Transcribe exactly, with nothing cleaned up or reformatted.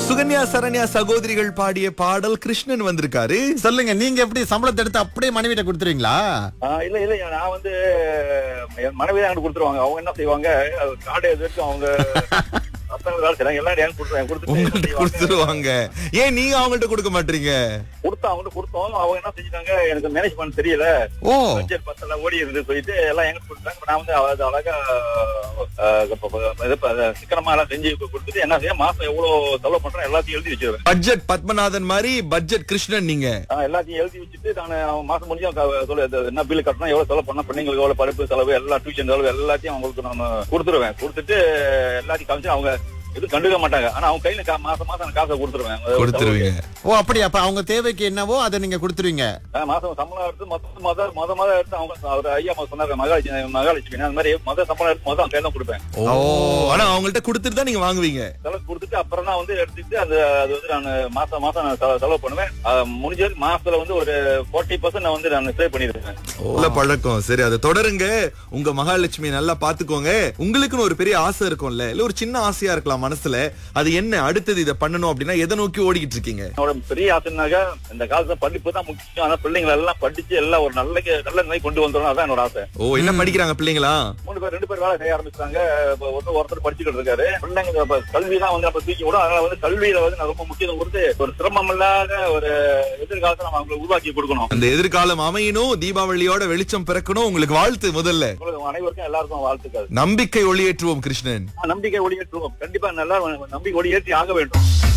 சுகன்யா சரண்யா சகோதரிகள் பாடிய பாடல் கிருஷ்ணன் வந்திருக்காரு. சொல்லுங்க, நீங்க எப்படி சம்பளத்தை எடுத்து அப்படியே மனைவிட்ட கொடுத்துருவீங்களா? ஆஹ் இல்ல இல்ல நான் வந்து என் மனைவி தான் கொடுத்துருவாங்க. அவங்க என்ன செய்வாங்க, கார்டு எது வரைக்கும் அவங்க கொடுத்துருவாங்க. ஏன் நீங்க அவங்கள்ட்ட கொடுக்க மாட்டீங்க? கொடுத்தோம் அவங்கள்ட்ட கொடுத்தோம். அவங்க என்ன செஞ்சுட்டாங்க, எனக்கு மேனேஜ் பண்ண தெரியல, ஓ பட்ஜெட் பத்தல ஓடி இருந்து சொல்லிட்டு எல்லாம் எங்க கொடுத்தாங்க. நான் வந்து அது அழகா சிக்கனமா எல்லாம் செஞ்சு கொடுத்துட்டு என்ன செய்ய மாசம் எவ்வளவு செலவு பண்றேன் எல்லாத்தையும் எழுதி வச்சிருவேன். பட்ஜெட் பத்மநாதன் மாதிரி பட்ஜெட் கிருஷ்ணன் நீங்க எல்லாத்தையும் எழுதி வச்சுட்டு நான் மாசம் முடிஞ்சா என்ன பில்லு கட்டணும், எவ்வளவு செலவு பண்ண, பிள்ளைங்களுக்கு எவ்வளவு படிப்பு செலவு, எல்லா டியூஷன் செலவு எல்லாத்தையும் அவங்களுக்கு நான் கொடுத்துருவேன். கொடுத்துட்டு எல்லாத்தையும் காமிச்சு அவங்க எதுவும் கண்டுக்க மாட்டாங்க. ஆனா அவங்க கையில மாசம் மாசம் காசை கொடுத்துருவேன். கொடுத்துருவீங்க. ஓ அப்படி, அப்ப அவங்க தேவைக்கு என்னவோ அதை நீங்க கொடுத்துருவீங்க. மாசம் சம்பளம் எடுத்து மொத்தம் மொத மொத மொதல் எடுத்து அவங்க அவர் ஐயா சொன்னாங்க மகாலட்சுமி மகாலட்சுமி அந்த மாதிரி மொதல் சம்பளம் எடுத்து மொதல் கையில கொடுப்பேன். ஓ ஆனா அவங்கள்ட்ட கொடுத்துட்டு தான் நீங்க வாங்குவீங்க. செலவு கொடுத்துட்டு அப்புறம் தான் வந்து எடுத்துட்டு அது அது வந்து நான் மாசம் மாசம் நான் செலவு பண்ணுவேன். முடிஞ்ச வரைக்கும் மாசத்துல வந்து ஒரு நாற்பது பர்சன்ட் நான் வந்து நான் சேவ் பண்ணிருக்கேன். நல்ல பழக்கம். சரி, அதை தொடருங்க. உங்க மகாலட்சுமி நல்லா பாத்துக்கோங்க. உங்களுக்குன்னு ஒரு பெரிய ஆசை இருக்கும்ல, இல்ல ஒரு சின்ன ஆசையா இருக்கலாம் மனசுல, அது என்ன அடுத்தது இதை பண்ணணும் அப்படின்னா எதை நோக்கி ஓடிக்கிட்டு இருக்கீங்க? என்னோட பெரிய ஆசைனாக்க இந்த காலத்துல படிப்பு தான் முக்கியம். ஆனா பிள்ளைங்களை எல்லாம் படிச்சு எல்லாம் ஒரு நல்ல நல்ல நிலை கொண்டு வந்துடும். அதான் என்னோட ஆசை. ஓ என்ன படிக்கிறாங்க பிள்ளைங்களா? மூணு பேர் ரெண்டு பேர் வேலை செய்ய ஆரம்பிச்சாங்க. ஒருத்தர் ஒருத்தர் படிச்சுக்கிட்டு இருக்காரு. பிள்ளைங்க கல்வி தான் வந்து நம்ம தூக்கி விடும். அதனால வந்து கல்வியில வந்து நான் ரொம்ப முக்கியம் கொடுத்து ஒரு சிரமம் இல்லாத ஒரு எதிர்காலத்தை நம்ம அவங்களுக்கு உருவாக்கி கொடுக்கணும். அந்த எதிர்காலம் அமையணும், தீபாவளியோட வெளிச்சம் பிறக்கணும். உங்களுக்கு வாழ்த்து. முதல்ல அனைவருக்கும் எல்லாருக்கும் வாழ்த்துக்கள். நம்பிக்கை ஒளியேற்றுவோம் கிருஷ்ணன். நம்பிக்கை ஒளியேற்றுவோம். கண்டிப்பா நல்லா நம்பிக்கை ஒளியேற்றி ஆக வேண்டும்.